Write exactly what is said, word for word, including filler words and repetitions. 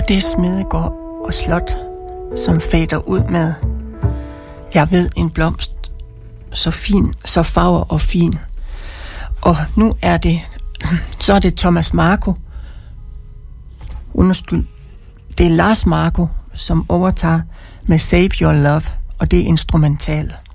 Det er Smedegård og Slot, som fader ud med Jeg ved en blomst, så fin, så farver og fin. Og nu er det, så er det Thomas Marco, undskyld, det er Lars Marco, som overtager med Save Your Love, og det er instrumental.